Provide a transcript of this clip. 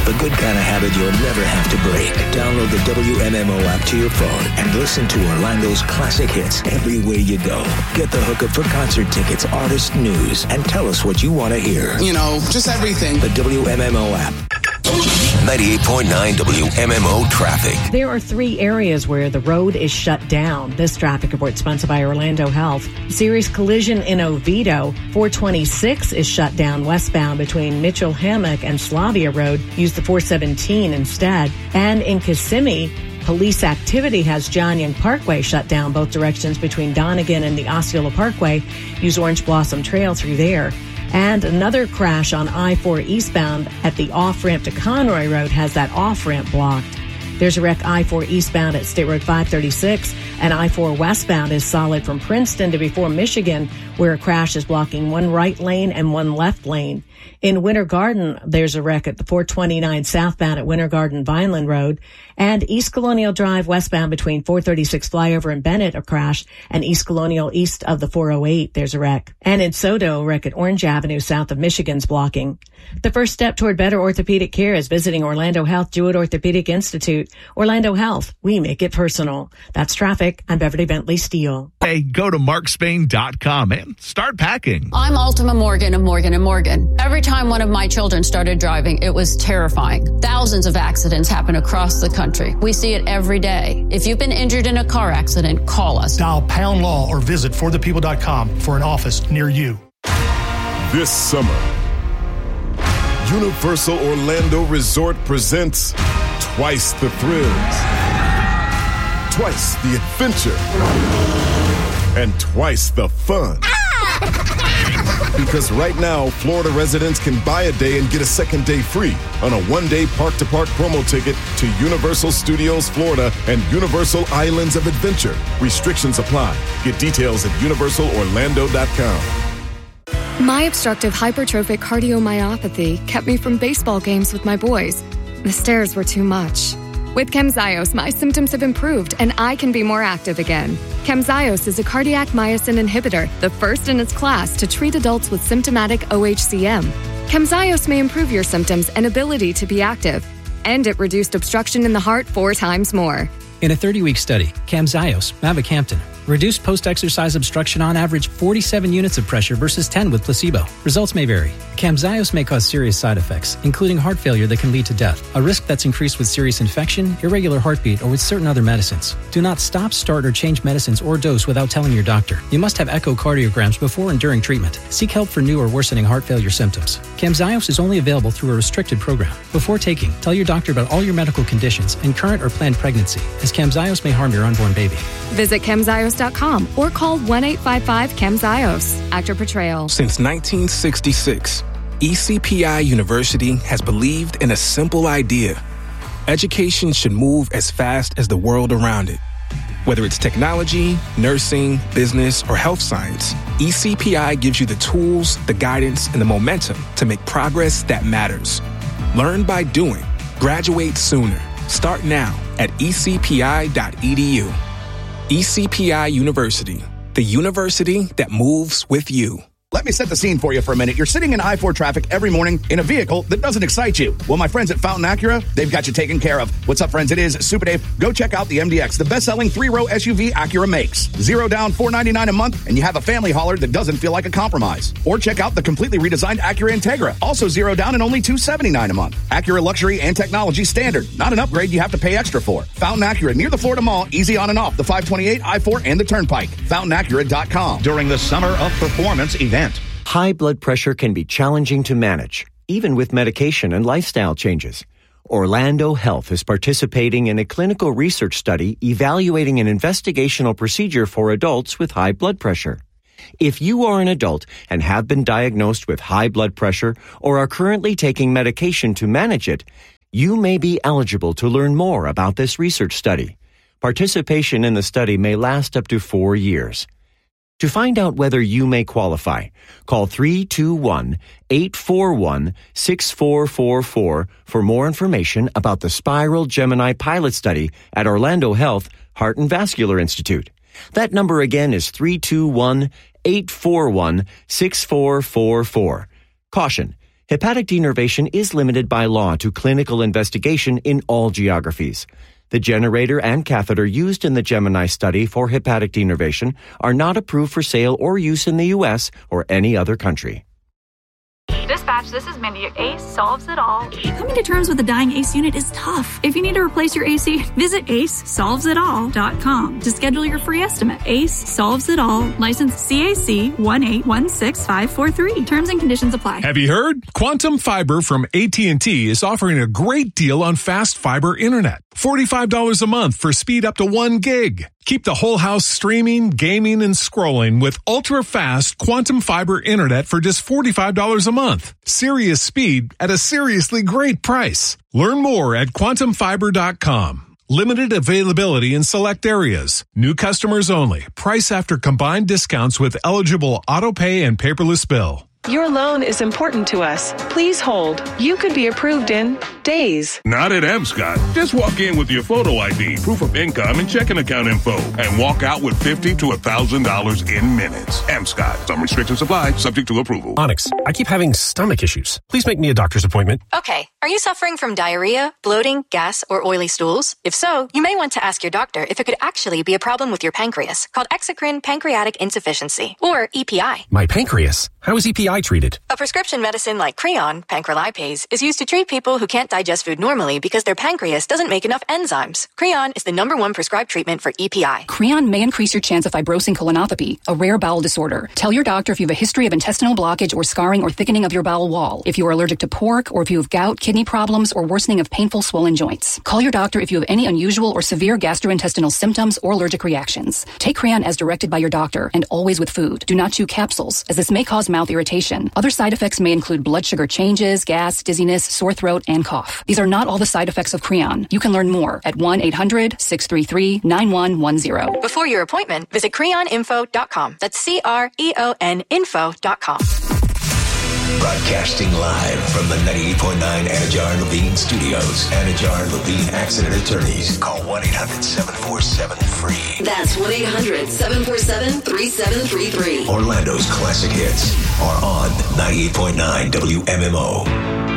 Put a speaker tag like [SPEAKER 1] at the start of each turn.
[SPEAKER 1] The good kind of habit you'll never have to break. Download the WMMO app to your phone and listen to Orlando's classic hits everywhere you go. Get the hookup for concert tickets, artist news, and tell us what you want to hear.
[SPEAKER 2] You know, just everything.
[SPEAKER 1] The WMMO app.
[SPEAKER 3] 98.9 WMMO traffic.
[SPEAKER 4] There are 3 areas where the road is shut down. This traffic report sponsored by Orlando Health. Serious collision in Oviedo. 426 is shut down westbound between Mitchell Hammock and Slavia Road. Use the 417 instead. And in Kissimmee, police activity has John Young Parkway shut down both directions between Donegan and the Osceola Parkway. Use Orange Blossom Trail through there. And another crash on I-4 eastbound at the off-ramp to Conroy Road has that off-ramp blocked. There's a wreck I-4 eastbound at State Road 536, and I-4 westbound is solid from Princeton to before Michigan, where a crash is blocking one right lane and one left lane. In Winter Garden, there's a wreck at the 429 southbound at Winter Garden Vineland Road, and East Colonial Drive westbound between 436 Flyover and Bennett, a crash, and East Colonial east of the 408, there's a wreck. And in Soto, a wreck at Orange Avenue south of Michigan's blocking. The first step toward better orthopedic care is visiting Orlando Health Jewett Orthopedic Institute. Orlando Health, we make it personal. That's traffic. I'm Beverly Bentley Steele.
[SPEAKER 5] Hey, go to markspain.com and start packing.
[SPEAKER 6] I'm Ultima Morgan of Morgan & Morgan. Every time one of my children started driving, it was terrifying. Thousands of accidents happen across the country. We see it every day. If you've been injured in a car accident, call us.
[SPEAKER 7] Dial Pound Law or visit forthepeople.com for an office near you.
[SPEAKER 8] This summer, Universal Orlando Resort presents twice the thrills, twice the adventure, and twice the fun. Because right now, Florida residents can buy a day and get a second day free on a one-day park-to-park promo ticket to Universal Studios Florida and Universal Islands of Adventure. Restrictions apply. Get details at universalorlando.com.
[SPEAKER 9] My obstructive hypertrophic cardiomyopathy kept me from baseball games with my boys. The stairs were too much. With Camzyos, my symptoms have improved and I can be more active again. Camzyos is a cardiac myosin inhibitor, the first in its class to treat adults with symptomatic OHCM. Camzyos may improve your symptoms and ability to be active, and it reduced obstruction in the heart 4 times more.
[SPEAKER 10] In a 30-week study, Camzyos, mavacamten, reduced post-exercise obstruction on average 47 units of pressure versus 10 with placebo. Results may vary. Camzyos may cause serious side effects, including heart failure that can lead to death, a risk that's increased with serious infection, irregular heartbeat, or with certain other medicines. Do not stop, start, or change medicines or dose without telling your doctor. You must have echocardiograms before and during treatment. Seek help for new or worsening heart failure symptoms. Camzyos is only available through a restricted program. Before taking, tell your doctor about all your medical conditions and current or planned pregnancy, as Camzyos may harm your unborn baby.
[SPEAKER 9] Visit Camzyos.com or call 1-855-CAMZYOS. Actor Portrayal.
[SPEAKER 11] Since 1966, ECPI University has believed in a simple idea. Education should move as fast as the world around it. Whether it's technology, nursing, business, or health science, ECPI gives you the tools, the guidance, and the momentum to make progress that matters. Learn by doing. Graduate sooner. Start now at ecpi.edu. ECPI University, the university that moves with you.
[SPEAKER 12] Let me set the scene for you for a minute. You're sitting in I-4 traffic every morning in a vehicle that doesn't excite you. Well, my friends at Fountain Acura, they've got you taken care of. What's up, friends? It is Super Dave. Go check out the MDX, the best-selling 3-row SUV Acura makes. 0 down, $499 a month, and you have a family hauler that doesn't feel like a compromise. Or check out the completely redesigned Acura Integra, also 0 down and only $279 a month. Acura Luxury and Technology Standard, not an upgrade you have to pay extra for. Fountain Acura, near the Florida Mall, easy on and off the 528, I-4, and the Turnpike. FountainAcura.com.
[SPEAKER 13] During the Summer of Performance event.
[SPEAKER 14] High blood pressure can be challenging to manage, even with medication and lifestyle changes. Orlando Health is participating in a clinical research study evaluating an investigational procedure for adults with high blood pressure. If you are an adult and have been diagnosed with high blood pressure or are currently taking medication to manage it, you may be eligible to learn more about this research study. Participation in the study may last up to 4 years. To find out whether you may qualify, call 321-841-6444 for more information about the Spiral Gemini pilot study at Orlando Health Heart and Vascular Institute. That number again is 321-841-6444. Caution. Hepatic denervation is limited by law to clinical investigation in all geographies. The generator and catheter used in the Gemini study for hepatic denervation are not approved for sale or use in the U.S. or any other country.
[SPEAKER 2] Dispatch, this is Mindy. ACE solves it all. Coming to terms with a dying ACE unit is tough. If you need to replace your AC, visit acesolvesit.all.com to schedule your free estimate. ACE Solves It All. License CAC 1816543. Terms and conditions apply.
[SPEAKER 15] Have you heard? Quantum Fiber from AT&T is offering a great deal on fast fiber internet. $45 a month for speed up to 1 gig. Keep the whole house streaming, gaming, and scrolling with ultra-fast Quantum Fiber internet for just $45 a month. Serious speed at a seriously great price. Learn more at quantumfiber.com. Limited availability in select areas. New customers only. Price after combined discounts with eligible auto pay and paperless bill.
[SPEAKER 16] Your loan is important to us. Please hold. You could be approved in days.
[SPEAKER 17] Not at Emscott. Just walk in with your photo ID, proof of income, and checking account info, and walk out with $50 to $1,000 in minutes. Emscott. Some restrictions apply, subject to approval.
[SPEAKER 18] Onyx, I keep having stomach issues. Please make me a doctor's appointment.
[SPEAKER 19] Okay. Are you suffering from diarrhea, bloating, gas, or oily stools? If so, you may want to ask your doctor if it could actually be a problem with your pancreas, called exocrine pancreatic insufficiency, or EPI.
[SPEAKER 18] My pancreas? How is EPI treated?
[SPEAKER 19] A prescription medicine like Creon, pancrelipase, is used to treat people who can't digest food normally because their pancreas doesn't make enough enzymes. Creon is the #1 prescribed treatment for EPI.
[SPEAKER 20] Creon may increase your chance of fibrosing colonopathy, a rare bowel disorder. Tell your doctor if you have a history of intestinal blockage or scarring or thickening of your bowel wall, if you are allergic to pork, or if you have gout, kidney problems, or worsening of painful swollen joints. Call your doctor if you have any unusual or severe gastrointestinal symptoms or allergic reactions. Take Creon as directed by your doctor and always with food. Do not chew capsules, as this may cause mouth irritation. Other side effects may include blood sugar changes, gas, dizziness, sore throat, and cough. These are not all the side effects of Creon. You can learn more at 1-800-633-9110.
[SPEAKER 19] Before your appointment, visit creoninfo.com. That's CREON info.com.
[SPEAKER 3] Broadcasting live from the 98.9 Anajar and Levine Studios. Anajar and Levine Accident Attorneys. Call 1-800-747-FREE.
[SPEAKER 21] That's 1-800-747-3733.
[SPEAKER 3] Orlando's classic hits are on 98.9 WMMO.